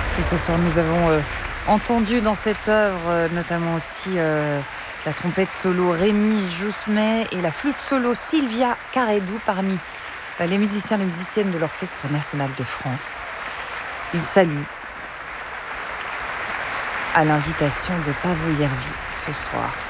Et ce soir, nous avons entendu dans cette œuvre notamment aussi la trompette solo Rémi Jousmet et la flûte solo Sylvia Caredou parmi les musiciens et les musiciennes de l'Orchestre national de France. Ils saluent à l'invitation de Paavo Järvi ce soir.